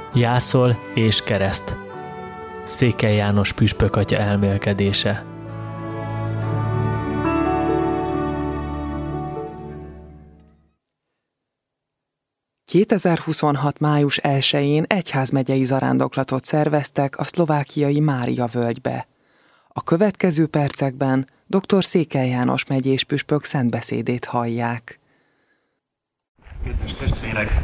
Jászol és kereszt. Székely János püspök atya elmélkedése. ...2026. május 1-én egyházmegyei zarándoklatot szerveztek a szlovákiai Mária völgybe. A következő percekben dr. Székely János megyés püspök szentbeszédét hallják. Kedves testvérek!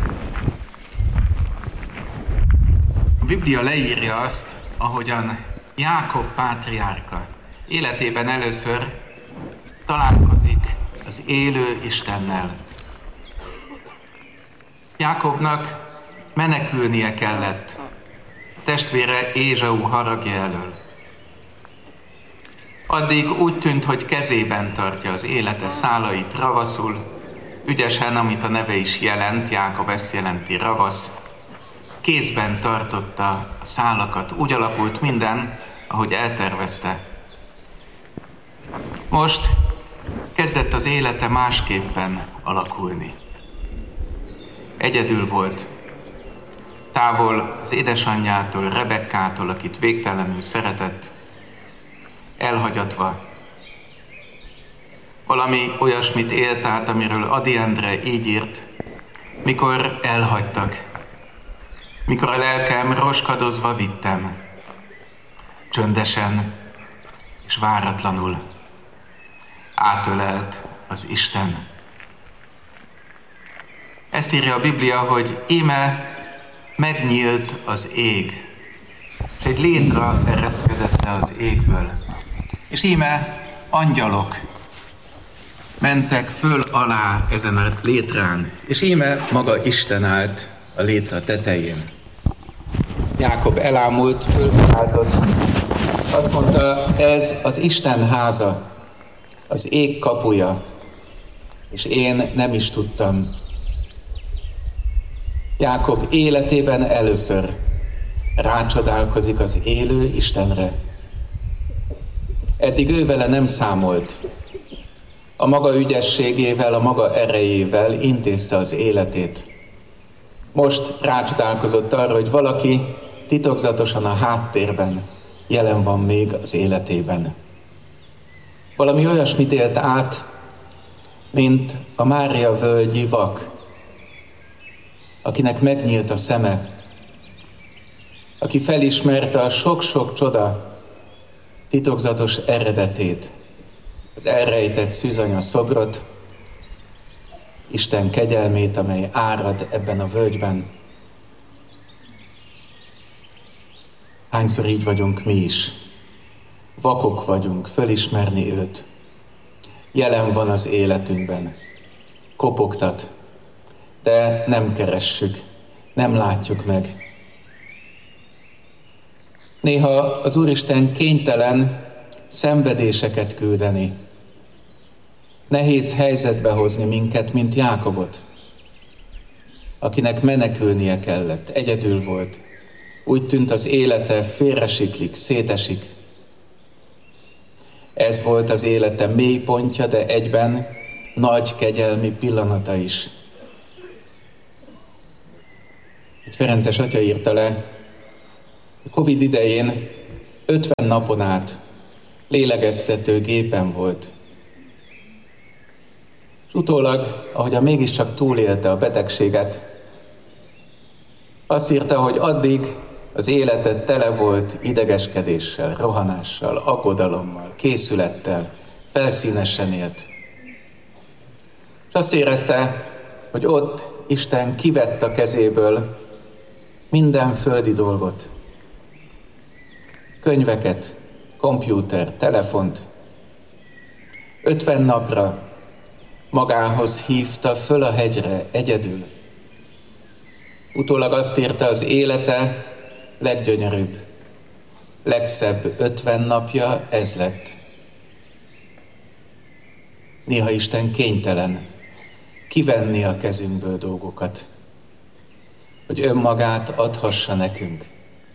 A Biblia leírja azt, ahogyan Jákob pátriárka életében először találkozik az élő Istennel. Jákobnak menekülnie kellett testvére Ézsau haragja elől. Addig úgy tűnt, hogy kezében tartja az élete szálait ravaszul, ügyesen, amit a neve is jelent, Jákob ezt jelenti, ravasz. Kézben tartotta a szálakat, úgy alakult minden, ahogy eltervezte. Most kezdett az élete másképpen alakulni. Egyedül volt, távol az édesanyjától, Rebekkától, akit végtelenül szeretett, elhagyatva. Valami olyasmit élt át, amiről Ady Endre így írt, mikor elhagytak, mikor a lelkem roskadozva vittem, csöndesen és váratlanul átölelt az Isten. Ezt írja a Biblia, hogy íme megnyílt az ég, és egy létra ereszkedett le az égből. És íme angyalok mentek föl alá ezen a létrán, és íme maga Isten állt a létra tetején. Jákob elámult, fölkiáltott, azt mondta, ez az Isten háza, az ég kapuja, és én nem is tudtam. Jákob életében először rácsodálkozik az élő Istenre. Eddig ő vele nem számolt. A maga ügyességével, a maga erejével intézte az életét. Most rácsodálkozott arra, hogy valaki titokzatosan a háttérben jelen van még az életében. Valami olyasmit élt át, mint a Mária völgyi vak, akinek megnyílt a szeme, aki felismerte a sok-sok csoda titokzatos eredetét, az elrejtett szűzanya szobrot, Isten kegyelmét, amely árad ebben a völgyben. Hányszor így vagyunk mi is? Vakok vagyunk fölismerni őt. Jelen van az életünkben. Kopogtat, de nem keressük, nem látjuk meg. Néha az Úristen kénytelen szenvedéseket küldeni, nehéz helyzetbe hozni minket, mint Jákobot, akinek menekülnie kellett, egyedül volt. Úgy tűnt, az élete félresiklik, szétesik. Ez volt az élete mélypontja, de egyben nagy kegyelmi pillanata is. Egy ferences atya írta le, a Covid idején 50 napon át lélegeztető gépen volt. És utólag, ahogyan mégiscsak túlélte a betegséget, azt írta, hogy addig az élete tele volt idegeskedéssel, rohanással, aggodalommal, készülettel, felszínesen élt. És azt érezte, hogy ott Isten kivett a kezéből minden földi dolgot. Könyveket, kompjúter, telefont. 50 napra magához hívta föl a hegyre egyedül. Utólag azt írta, az élete leggyönyörűbb, legszebb 50 napja ez lett. Néha Isten kénytelen kivenni a kezünkből dolgokat, hogy önmagát adhassa nekünk.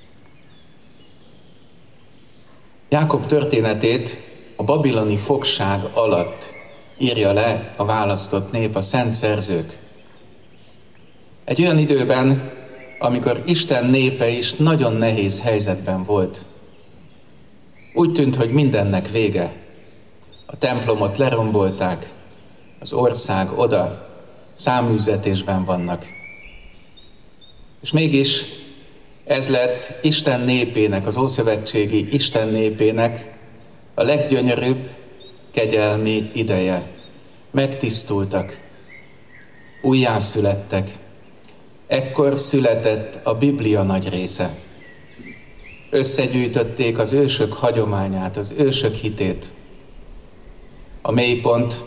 Jákob történetét a babiloni fogság alatt írja le a választott nép, a szent szerzők. Egy olyan időben, amikor Isten népe is nagyon nehéz helyzetben volt. Úgy tűnt, hogy mindennek vége. A templomot lerombolták, az ország oda, száműzetésben vannak. És mégis ez lett Isten népének, az ószövetségi Isten népének a leggyönyörűbb, kegyelmi ideje. Megtisztultak, újjászülettek. Ekkor született a Biblia nagy része. Összegyűjtötték az ősök hagyományát, az ősök hitét. A mélypont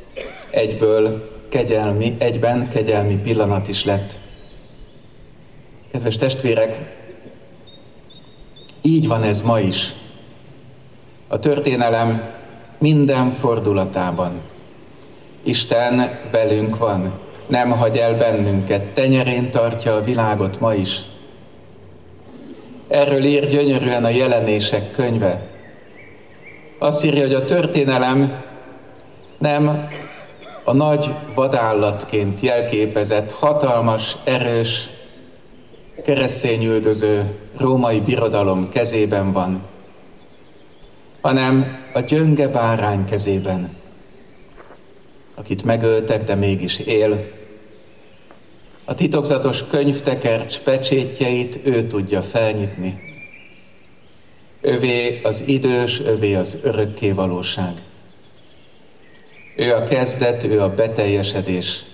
egyben kegyelmi pillanat is lett. Kedves testvérek, így van ez ma is. A történelem minden fordulatában. Isten velünk van, nem hagy el bennünket, tenyerén tartja a világot ma is. Erről ír gyönyörűen a Jelenések könyve. Azt írja, hogy a történelem nem a nagy vadállatként jelképezett, hatalmas, erős, keresztényüldöző római birodalom kezében van, hanem a gyönge bárány kezében, akit megöltek, de mégis él. A titokzatos könyvtekercs pecsétjeit ő tudja felnyitni. Övé az idős, övé az örökké valóság. Ő a kezdet, ő a beteljesedés.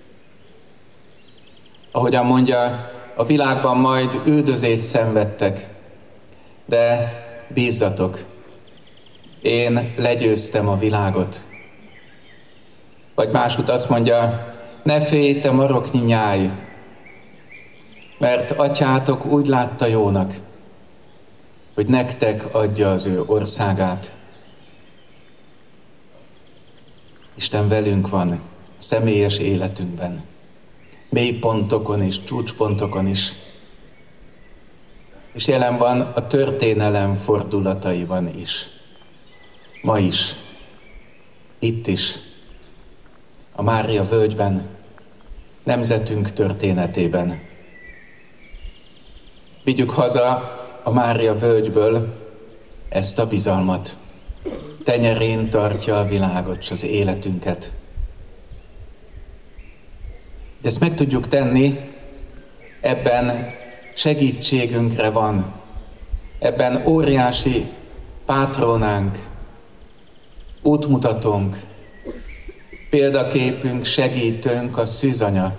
Ahogyan mondja, a világban majd üldözést szenvedtek, de bízzatok, én legyőztem a világot. Vagy másút azt mondja, ne félj, te maroknyi nyáj, mert atyátok úgy látta jónak, hogy nektek adja az ő országát. Isten velünk van személyes életünkben, mélypontokon és csúcspontokon is, és jelen van a történelem fordulataiban is. Ma is, itt is, a Mária völgyben, nemzetünk történetében. Vigyük haza a Mária völgyből ezt a bizalmat. Tenyerén tartja a világot, s az életünket. De ezt meg tudjuk tenni, ebben segítségünkre van. Ebben óriási pátronánk, útmutatónk, példaképünk, segítőnk a szűzanya,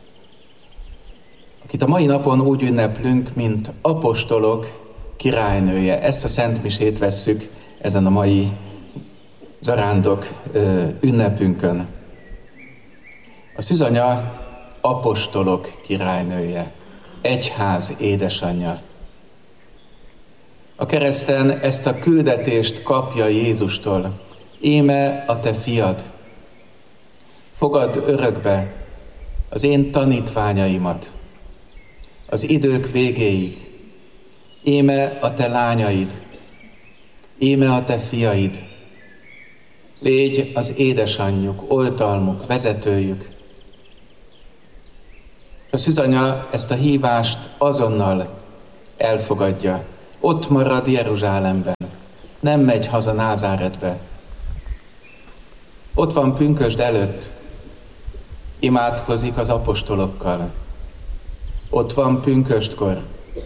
akit a mai napon úgy ünneplünk, mint apostolok királynője. Ezt a szentmisét vesszük ezen a mai zarándok ünnepünkön. A szűzanya apostolok királynője, egyház édesanyja. A kereszten ezt a küldetést kapja Jézustól. Íme a te fiad. Fogadd örökbe az én tanítványaimat az idők végéig. Íme a te lányaid, íme a te fiaid. Légy az édesanyjuk, oltalmuk, vezetőjük. A szűzanya ezt a hívást azonnal elfogadja. Ott marad Jeruzsálemben, nem megy haza Názáretbe. Ott van pünkösd előtt, imádkozik az apostolokkal. Ott van pünköstkor.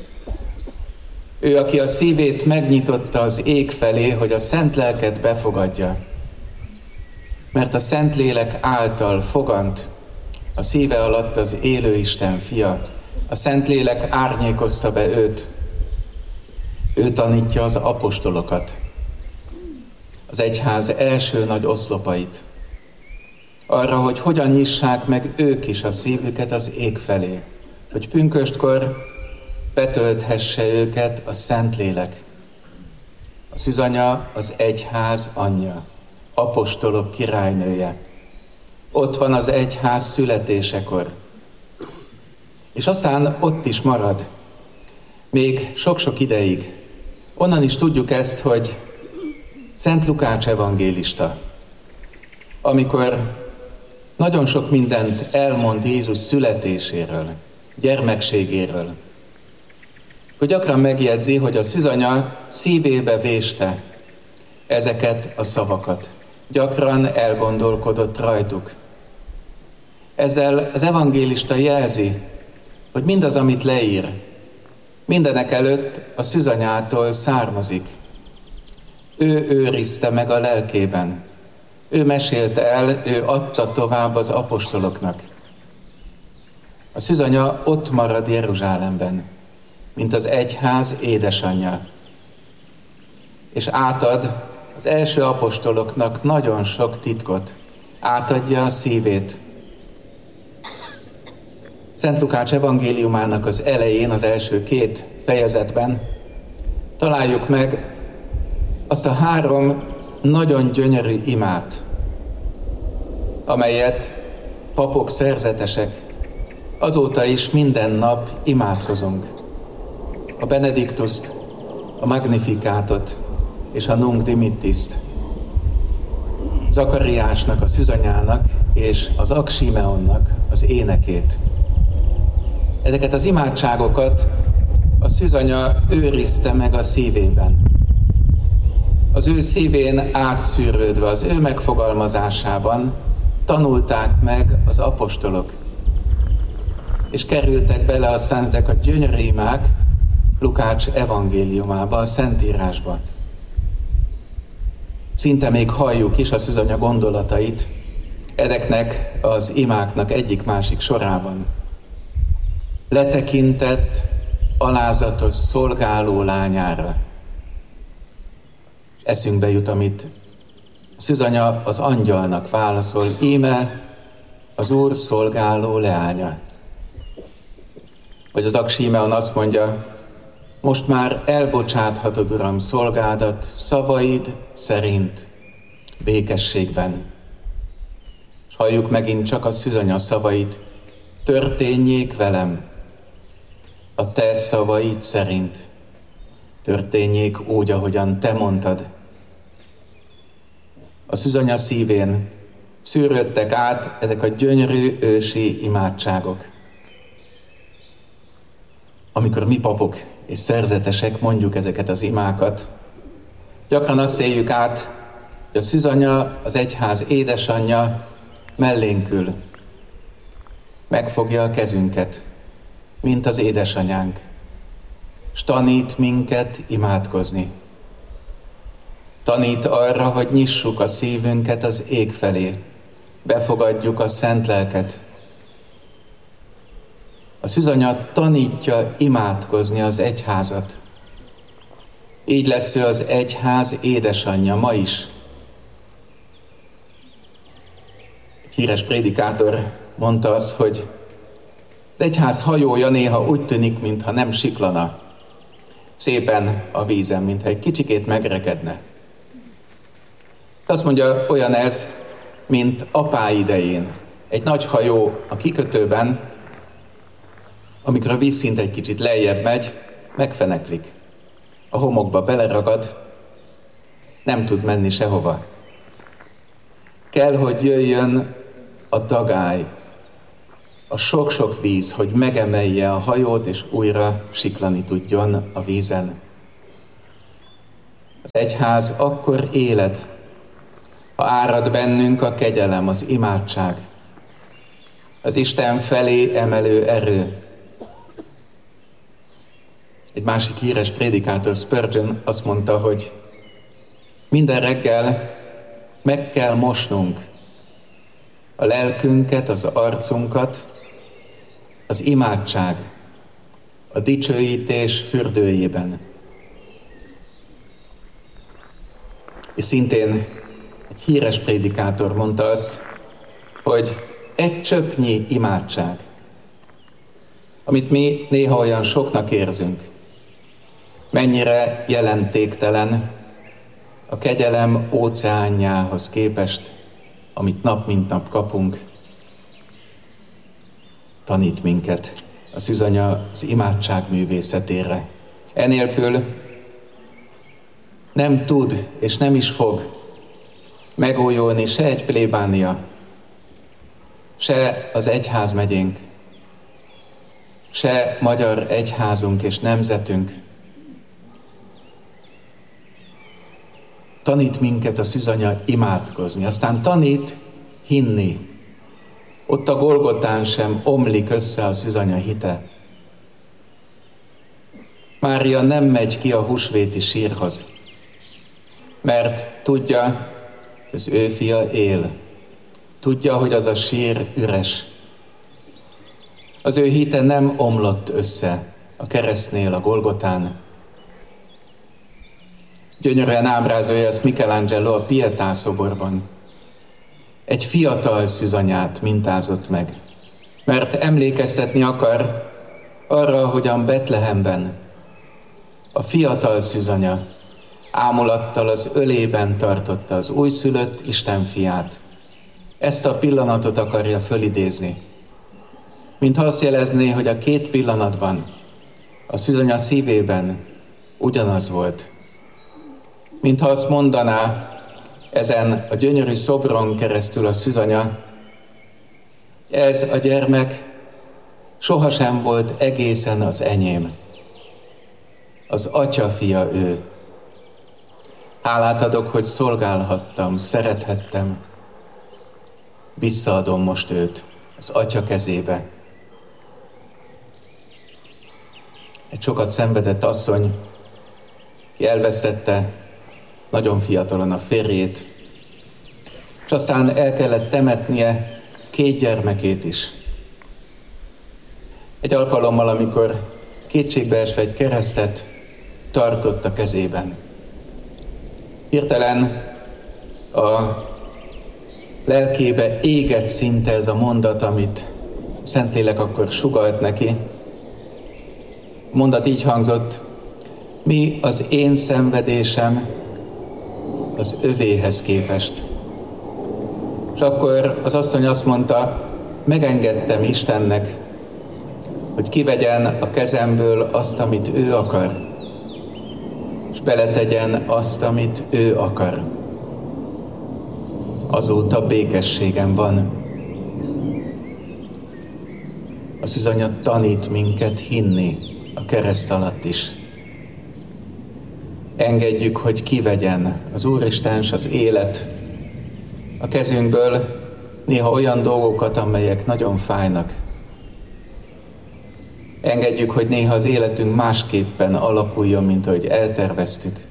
Ő, aki a szívét megnyitotta az ég felé, hogy a szent lelket befogadja. Mert a Szentlélek által fogant a szíve alatt az élő Isten fia. A Szentlélek árnyékozta be őt. Ő tanítja az apostolokat, az egyház első nagy oszlopait, arra, hogy hogyan nyissák meg ők is a szívüket az ég felé, hogy pünköstkor betölthesse őket a Szentlélek. A szűzanya az egyház anyja, apostolok királynője. Ott van az egyház születésekor. És aztán ott is marad, még sok-sok ideig. Onnan is tudjuk ezt, hogy Szent Lukács evangélista, amikor nagyon sok mindent elmond Jézus születéséről, gyermekségéről. Hogy gyakran megjegyzi, hogy a szűzanya szívébe véste ezeket a szavakat. Gyakran elgondolkodott rajtuk. Ezzel az evangélista jelzi, hogy mindaz, amit leír, mindenek előtt a szűzanyától származik. Ő őrizte meg a lelkében. Ő mesélte el, ő adta tovább az apostoloknak. A szűzanya ott marad Jeruzsálemben, mint az egyház édesanyja, és átad az első apostoloknak nagyon sok titkot, átadja a szívét. Szent Lukács evangéliumának az elején, az első 2 fejezetben találjuk meg azt a 3 nagyon gyönyörű imát, amelyet papok, szerzetesek azóta is minden nap imádkozunk. A Benediktuszt, a Magnifikátot és a Nunc Dimittiszt. Zakariásnak, a szűzanyának és az Ak Simeonnak az énekét. Ezeket az imádságokat a szűzanya őrizte meg a szívében. Az ő szívén átszűrődve, az ő megfogalmazásában tanulták meg az apostolok, és kerültek bele aztán ezek a gyönyörű imák Lukács evangéliumába, a Szentírásba. Szinte még halljuk is a szűzanya gondolatait ezeknek az imáknak egyik-másik sorában. Letekintett, alázatos szolgáló lányára. Eszünkbe jut, amit a szűzanya az angyalnak válaszol: íme az Úr szolgáló leánya. Vagy az Ak Simeon azt mondja: most már elbocsáthatod, Uram, szolgádat szavaid szerint, békességben. És halljuk megint csak a szűzanya szavait: történjék velem a te szavaid szerint. Történjék úgy, ahogyan te mondtad. A szűzanya szívén szűrődtek át ezek a gyönyörű ősi imádságok. Amikor mi papok és szerzetesek mondjuk ezeket az imákat, gyakran azt éljük át, hogy a szűzanya, az egyház édesanyja mellénk ül. Megfogja a kezünket, mint az édesanyánk, és tanít minket imádkozni. Tanít arra, hogy nyissuk a szívünket az ég felé, befogadjuk a szent lelket. A szűzanya tanítja imádkozni az egyházat. Így lesz ő az egyház édesanyja ma is. Egy híres prédikátor mondta azt, hogy az egyház hajója néha úgy tűnik, mintha nem siklana szépen a vízen, mintha egy kicsikét megrekedne. Azt mondja, olyan ez, mint apá idején. Egy nagy hajó a kikötőben, amikor a vízszint egy kicsit lejjebb megy, megfeneklik. A homokba beleragad, nem tud menni sehova. Kell, hogy jöjjön a dagály, a sok-sok víz, hogy megemelje a hajót, és újra siklani tudjon a vízen. Az egyház akkor éled, ha árad bennünk a kegyelem, az imádság, az Isten felé emelő erő. Egy másik híres prédikátor, Spurgeon azt mondta, hogy minden reggel meg kell mosnunk a lelkünket, az arcunkat, az imádság, a dicsőítés fürdőjében. És szintén egy híres prédikátor mondta azt, hogy egy csöpnyi imádság, amit mi néha olyan soknak érzünk, mennyire jelentéktelen a kegyelem óceánjához képest, amit nap mint nap kapunk. Tanít minket a szűzanya az imádság művészetére. Enélkül nem tud és nem is fog megújulni se egy plébánia, se az egyházmegyénk. se magyar egyházunk és nemzetünk. Tanít minket a szűzanya imádkozni, aztán tanít hinni. Ott a Golgotán sem omlik össze a szűzanya hite. Mária nem megy ki a húsvéti sírhoz, mert tudja, az ő fia él. Tudja, hogy az a sír üres. Az ő hite nem omlott össze a keresztnél, a Golgotán. Gyönyörűen ábrázolja ezt Michelangelo a Pietà szoborban. Egy fiatal szűzanyát mintázott meg, mert emlékeztetni akar arra, hogyan Betlehemben a fiatal szűzanya ámulattal az ölében tartotta az újszülött Isten fiát. Ezt a pillanatot akarja fölidézni, mintha azt jelezné, hogy a két pillanatban a szűzanya szívében ugyanaz volt. Mintha azt mondaná ezen a gyönyörű szobron keresztül a szűzanya, ez a gyermek sohasem volt egészen az enyém. Az Atya fia ő. Hálát adok, hogy szolgálhattam, szerethettem. Visszaadom most őt az Atya kezébe. Egy sokat szenvedett asszony, ki elvesztette nagyon fiatalon a férjét, és aztán el kellett temetnie 2 gyermekét is. Egy alkalommal, amikor kétségbeesve egy keresztet tartott a kezében. Hirtelen a lelkébe égett szinte ez a mondat, amit Szentlélek akkor sugalt neki. A mondat így hangzott: mi az én szenvedésem az övéhez képest. És akkor az asszony azt mondta, megengedtem Istennek, hogy kivegyen a kezemből azt, amit ő akar, és beletegyen azt, amit ő akar. Azóta békességem van. A szűzanya tanít minket hinni a kereszt alatt is. Engedjük, hogy kivegyen az Úristen s az élet a kezünkből néha olyan dolgokat, amelyek nagyon fájnak. Engedjük, hogy néha az életünk másképpen alakuljon, mint ahogy elterveztük.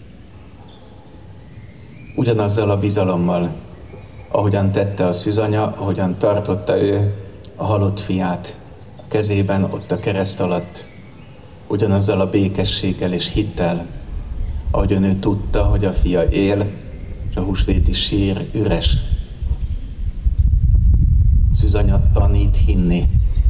Ugyanazzal a bizalommal, ahogyan tette a szűzanya, ahogyan tartotta ő a halott fiát a kezében, ott a kereszt alatt. Ugyanazzal a békességgel és hittel, ahogyan ő tudta, hogy a fia él, és a húsvéti sír üres. A szűzanya tanít hinni.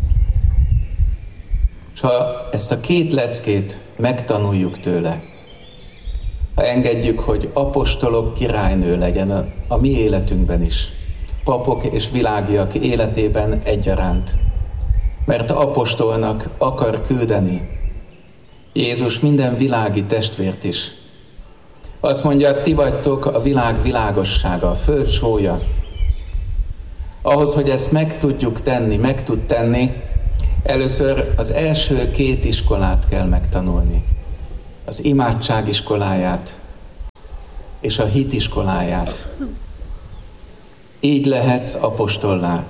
És ha ezt a 2 leckét megtanuljuk tőle, ha engedjük, hogy apostolok királynő legyen a mi életünkben is, papok és világiak életében egyaránt, mert apostolnak akar küldeni Jézus minden világi testvért is. Azt mondja, ti vagytok a világ világossága, a föld sója. Ahhoz, hogy ezt meg tud tenni, először az első 2 iskolát kell megtanulni. Az imádság iskoláját és a hit iskoláját. Így lehetsz apostollá.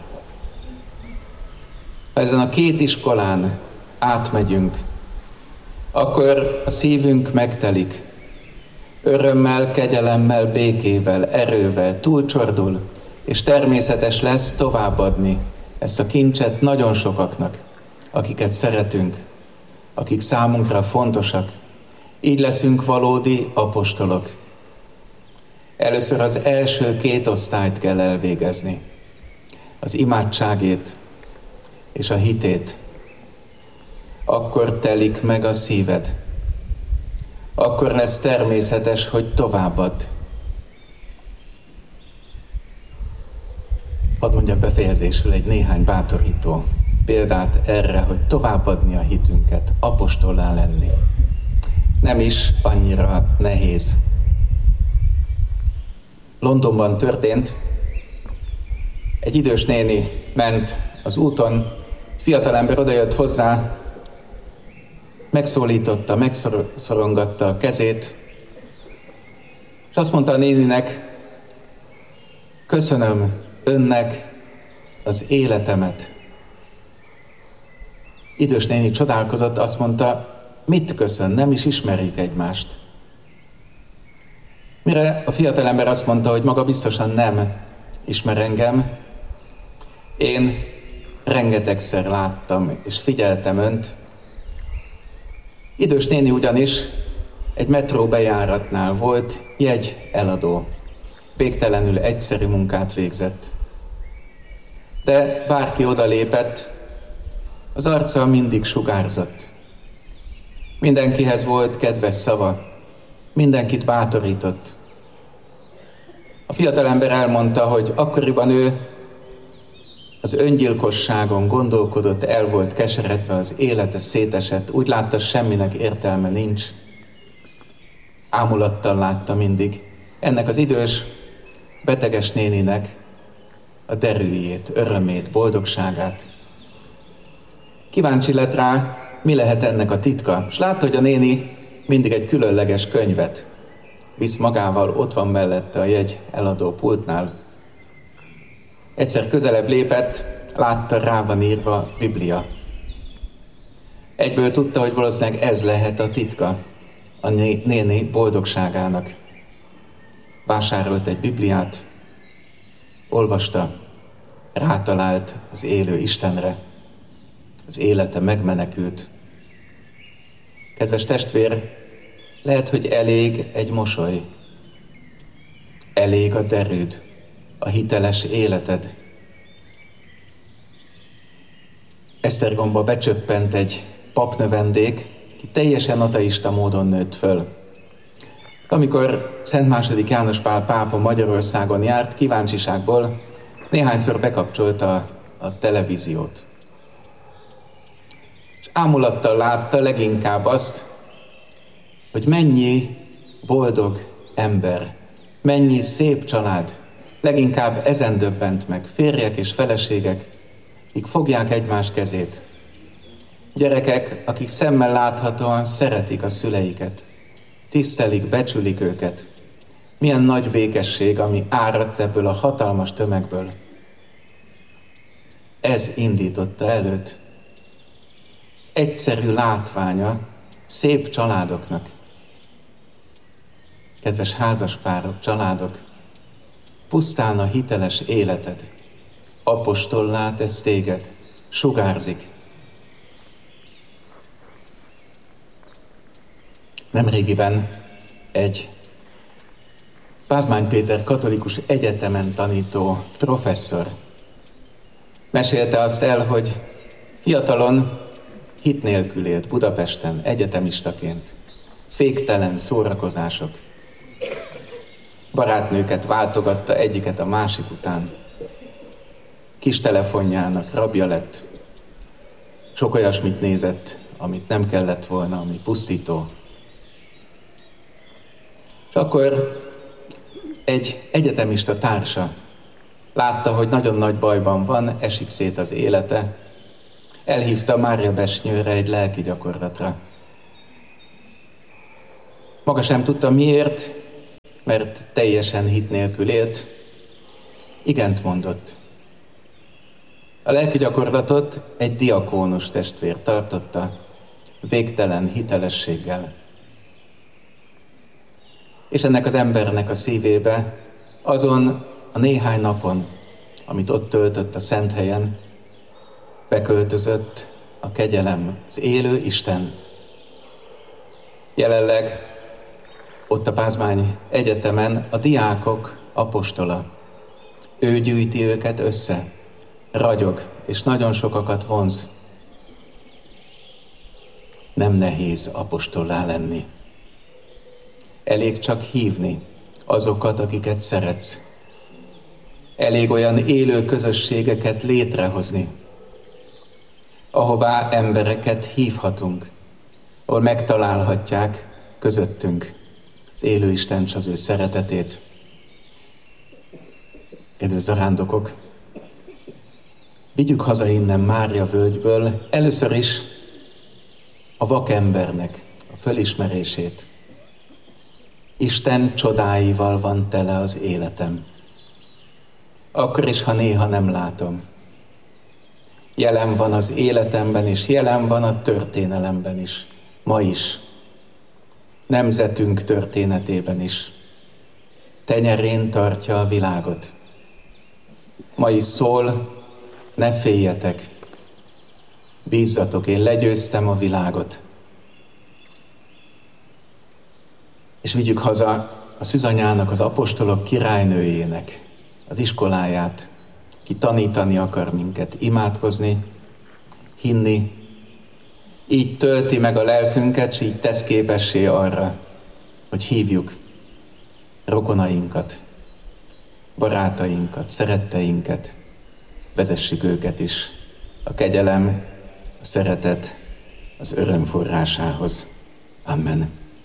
Ha ezen a 2 iskolán átmegyünk, akkor a szívünk megtelik. Örömmel, kegyelemmel, békével, erővel, túlcsordul, és természetes lesz továbbadni ezt a kincset nagyon sokaknak, akiket szeretünk, akik számunkra fontosak. Így leszünk valódi apostolok. Először az első 2 osztályt kell elvégezni. Az imádságét és a hitét. Akkor telik meg a szíved. Akkor lesz természetes, hogy továbbad. Hadd mondjam befejezésül egy néhány bátorító példát erre, hogy továbbadni a hitünket, apostollá lenni. Nem is annyira nehéz. Londonban történt, egy idős néni ment az úton, Fiatalember odajött hozzá, megszólította, megszorongatta a kezét, és azt mondta a néninek, köszönöm önnek az életemet. Idős néni csodálkozott, azt mondta, mit köszön, nem is ismerjük egymást. Mire a fiatalember azt mondta, hogy maga biztosan nem ismer engem, én rengetegszer láttam és figyeltem önt. Idős néni ugyanis egy metró bejáratnál volt jegy eladó. Végtelenül egyszerű munkát végzett. De bárki odalépett, az arca mindig sugárzott. Mindenkihez volt kedves szava, mindenkit bátorított. A fiatalember elmondta, hogy akkoriban ő az öngyilkosságon gondolkodott, el volt keseredve, az élete szétesett, úgy látta, semminek értelme nincs. Ámulattal látta mindig ennek az idős, beteges néninek a derűjét, örömét, boldogságát. Kíváncsi lett rá, mi lehet ennek a titka, és látta, hogy a néni mindig egy különleges könyvet visz magával, ott van mellette a jegy eladó pultnál. Egyszer közelebb lépett, látta, rá van írva Biblia. Egyből tudta, hogy valószínűleg ez lehet a titka a néni boldogságának. Vásárolt egy Bibliát, olvasta, rátalált az élő Istenre, az élete megmenekült. Kedves testvér, lehet, hogy elég egy mosoly, elég a derűd, a hiteles életed. Esztergomba becsöppent egy papnövendék, ki teljesen ateista módon nőtt föl. Amikor Szent II. János Pál pápa Magyarországon járt, kíváncsiságból néhányszor bekapcsolta a televíziót. És ámulattal látta leginkább azt, hogy mennyi boldog ember, mennyi szép család, leginkább ezen döbbent meg, férjek és feleségek, akik fogják egymás kezét. Gyerekek, akik szemmel láthatóan szeretik a szüleiket, tisztelik, becsülik őket. Milyen nagy békesség, ami áradt ebből a hatalmas tömegből. Ez indította előtt az egyszerű látványa szép családoknak. Kedves házaspárok, családok, pusztán a hiteles életed apostollá tesz téged, sugárzik. Nemrégiben egy Pázmány Péter katolikus egyetemen tanító professzor mesélte azt el, hogy fiatalon hit nélkül élt Budapesten egyetemistaként. Féktelen szórakozások. Barátnőket váltogatta egyiket a másik után. Kis telefonjának rabja lett. Sok olyasmit nézett, amit nem kellett volna, ami pusztító. És akkor egy egyetemista társa látta, hogy nagyon nagy bajban van, esik szét az élete. Elhívta Mária Besnyőre egy lelki gyakorlatra. Maga sem tudta miért, mert teljesen hit nélkül élt. Igent mondott. A lelki gyakorlatot egy diakónus testvér tartotta, végtelen hitelességgel. És ennek az embernek a szívébe, azon a néhány napon, amit ott töltött a szent helyen, beköltözött a kegyelem, az élő Isten. Jelenleg ott a Pázmány Egyetemen a diákok apostola. Ő gyűjti őket össze, ragyog, és nagyon sokakat vonz. Nem nehéz apostollá lenni. Elég csak hívni azokat, akiket szeretsz. Elég olyan élő közösségeket létrehozni, ahová embereket hívhatunk, ahol megtalálhatják közöttünk az élő Isten s az ő szeretetét. Kedves zarándokok, Vigyük haza innen Mária völgyből először is a vakembernek a fölismerését. Isten csodáival van tele az életem. Akkor is, ha néha nem látom. Jelen van az életemben is, jelen van a történelemben is. Ma is. Nemzetünk történetében is. Tenyerén tartja a világot. Ma is szól, ne féljetek. Bízzatok, én legyőztem a világot. És vigyük haza a szűzanyának, az apostolok királynőjének az iskoláját, ki tanítani akar minket, imádkozni, hinni. Így tölti meg a lelkünket, és így tesz képessé arra, hogy hívjuk rokonainkat, barátainkat, szeretteinket, vezessük őket is a kegyelem, a szeretet, az öröm forrásához. Amen.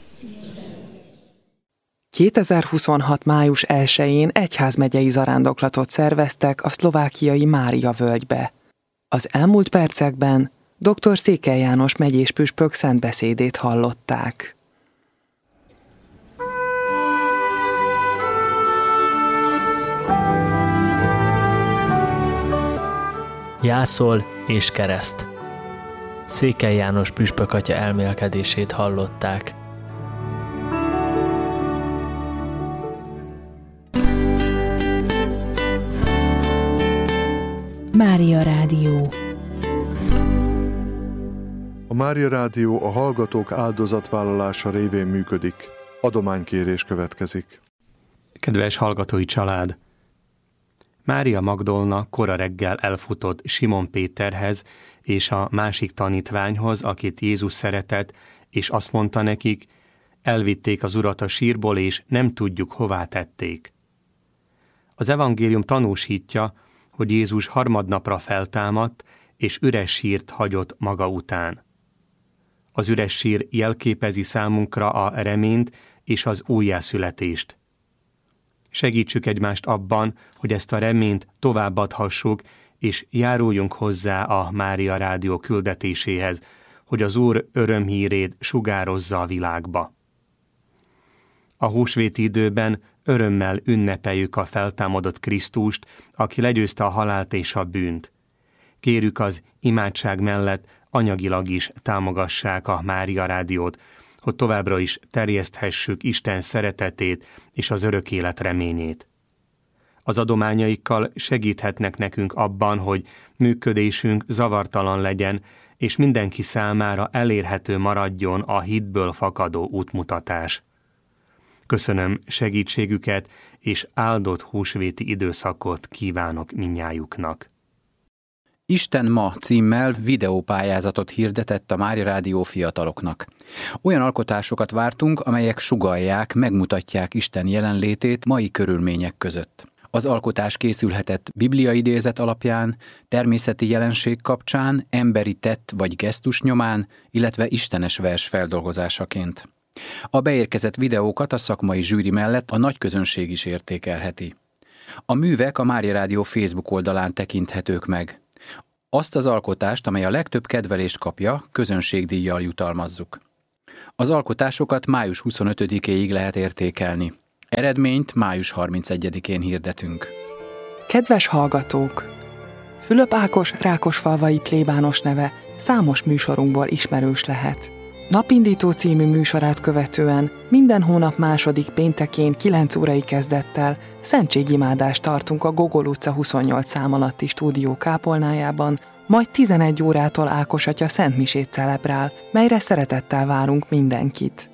2026. május 1-én egyházmegyei zarándoklatot szerveztek a szlovákiai Mária völgybe. Az elmúlt percekben dr. Székely János megyés püspök szentbeszédét hallották. Jászol és kereszt. Székely János püspök atya elmélkedését hallották. Mária Rádió. A Mária Rádió a hallgatók áldozatvállalása révén működik. Adománykérés következik. Kedves hallgatói család! Mária Magdolna kora reggel elfutott Simon Péterhez és a másik tanítványhoz, akit Jézus szeretett, és azt mondta nekik, elvitték az Urat a sírból, és nem tudjuk, hová tették. Az evangélium tanúsítja, hogy Jézus harmadnapra feltámadt, és üres sírt hagyott maga után. Az üres sír jelképezi számunkra a reményt és az újjászületést. Segítsük egymást abban, hogy ezt a reményt továbbadhassuk, és járuljunk hozzá a Mária Rádió küldetéséhez, hogy az Úr örömhírét sugározza a világba. A húsvéti időben örömmel ünnepeljük a feltámadott Krisztust, aki legyőzte a halált és a bűnt. Kérjük az imádság mellett anyagilag is támogassák a Mária Rádiót, hogy továbbra is terjeszthessük Isten szeretetét és az örök élet reményét. Az adományaikkal segíthetnek nekünk abban, hogy működésünk zavartalan legyen, és mindenki számára elérhető maradjon a hitből fakadó útmutatás. Köszönöm segítségüket, és áldott húsvéti időszakot kívánok mindnyájuknak. Isten ma címmel videópályázatot hirdetett a Mária Rádió fiataloknak. Olyan alkotásokat vártunk, amelyek sugallják, megmutatják Isten jelenlétét mai körülmények között. Az alkotás készülhetett bibliaidézet alapján, természeti jelenség kapcsán, emberi tett vagy gesztus nyomán, illetve istenes vers feldolgozásaként. A beérkezett videókat a szakmai zsűri mellett a nagy közönség is értékelheti. A művek a Mária Rádió Facebook oldalán tekinthetők meg. Azt az alkotást, amely a legtöbb kedvelést kapja, közönségdíjjal jutalmazzuk. Az alkotásokat május 25-éig lehet értékelni. Eredményt május 31-én hirdetünk. Kedves hallgatók! Fülöp Ákos rákosfalvai plébános neve számos műsorunkból ismerős lehet. Napindító című műsorát követően minden hónap második péntekén 9 órai kezdettel szentségimádást tartunk a Gogol utca 28 szám alatti stúdió kápolnájában, majd 11 órától Ákos atya szentmisét celebrál, melyre szeretettel várunk mindenkit.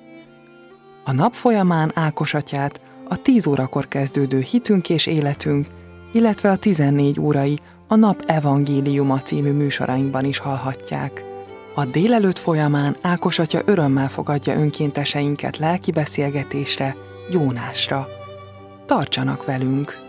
A nap folyamán Ákos atyát a 10 órakor kezdődő Hitünk és életünk, illetve a 14 órai a Nap Evangéliuma című műsorainkban is hallhatják. A délelőtt folyamán Ákos atya örömmel fogadja önkénteseinket lelki beszélgetésre, gyónásra. Tartsanak velünk!